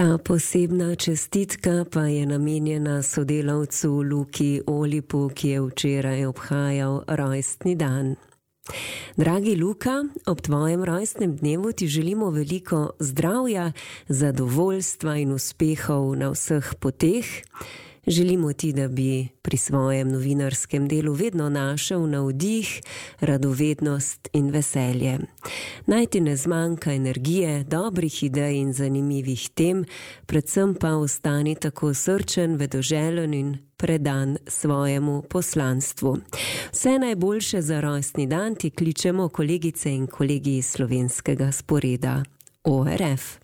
Ta posebna čestitka pa je namenjena sodelavcu Luki Olipu, ki je včeraj obhajal rojstni dan. Dragi Luka, ob tvojem rojstnem dnevu ti želimo veliko zdravja, zadovoljstva in uspehov na vseh poteh. Želimo ti, da bi pri svojem novinarskem delu vedno našel navdih, radovednost in veselje. Naj ti ne zmanjka energije, dobrih idej in zanimivih tem, predvsem pa ostani tako srčen, vedoželjen in predan svojemu poslanstvu. Vse najboljše za rojstni dan ti kličemo kolegice in kolegi iz slovenskega sporeda ORF.